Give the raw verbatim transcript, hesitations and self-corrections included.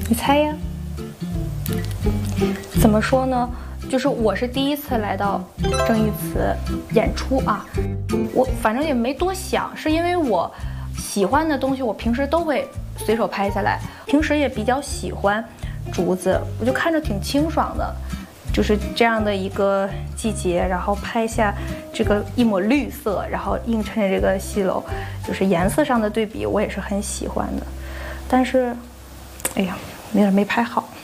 你猜呀？怎么说呢？就是我是第一次来到郑义慈演出啊，我反正也没多想，是因为我喜欢的东西，我平时都会随手拍下来，平时也比较喜欢竹子，我就看着挺清爽的。就是这样的一个季节，然后拍下这个一抹绿色，然后映衬着这个戏楼，就是颜色上的对比，我也是很喜欢的。但是，哎呀，有点没拍好。